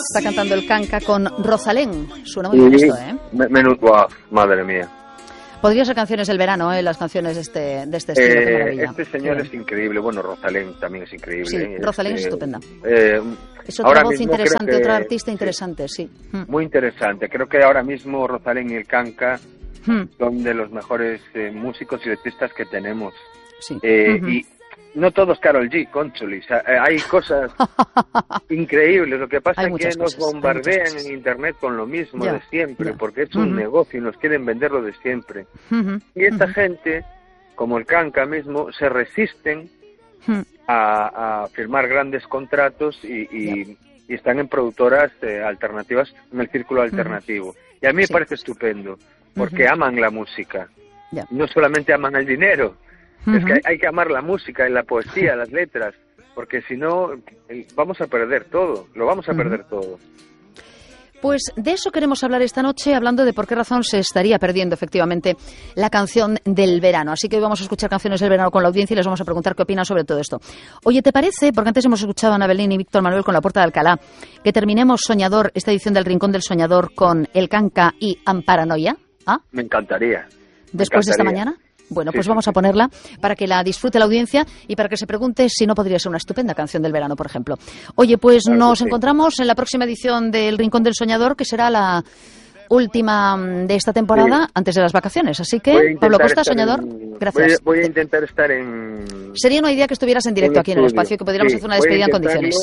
Está cantando el Kanka con Rosalén. Suena muy bien esto, ¿eh? Menudo, madre mía. Podría ser canciones del verano, las canciones de este estilo, qué maravilla. Este señor es increíble. Bueno, Rosalén también es increíble. Sí, Rosalén es estupenda. Es otra voz interesante, otra artista interesante, sí. Muy interesante. Creo que ahora mismo Rosalén y el Kanka son de los mejores músicos y artistas que tenemos. Sí. Y no todos Karol G, Concholis. Hay cosas increíbles. Lo que pasa es que nos bombardean en Internet con lo mismo de siempre, porque es un negocio y nos quieren vender lo de siempre. Y esta gente, como el Kanka mismo, se resisten a firmar grandes contratos y están en productoras alternativas, en el círculo alternativo. Y a mí me parece estupendo, porque aman la música. No solamente aman el dinero. Es que hay que amar la música y la poesía, las letras, porque si no vamos a perder todo, lo vamos a perder todo. Pues de eso queremos hablar esta noche, hablando de por qué razón se estaría perdiendo efectivamente la canción del verano. Así que hoy vamos a escuchar canciones del verano con la audiencia y les vamos a preguntar qué opinan sobre todo esto. Oye, ¿te parece, porque antes hemos escuchado a Ana Belén y Víctor Manuel con La Puerta de Alcalá, que terminemos Soñador, esta edición del Rincón del Soñador, con el Kanka y Amparanoia? ¿Ah? Me encantaría. ¿Después de esta mañana? Bueno, pues vamos a ponerla para que la disfrute la audiencia y para que se pregunte si no podría ser una estupenda canción del verano, por ejemplo. Oye, pues nos encontramos en la próxima edición del Rincón del Soñador, que será la última de esta temporada antes de las vacaciones. Así que, Pablo Costa, Soñador, gracias. Voy a intentar estar en... Sería una idea que estuvieras en directo aquí en el espacio y que pudiéramos hacer una despedida en condiciones.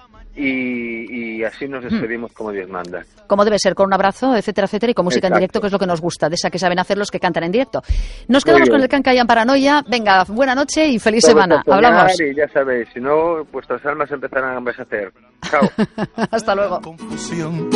Y así nos despedimos como Dios manda. Como debe ser, con un abrazo, etcétera, etcétera, y con música en directo, que es lo que nos gusta, de esa que saben hacer los que cantan en directo. Nos quedamos con el Kanka y Amparanoia. Venga, buena noche y feliz semana. Hablamos. Y ya sabéis, si no, vuestras almas empezarán a envejecer. Chao. Hasta luego. Confusión.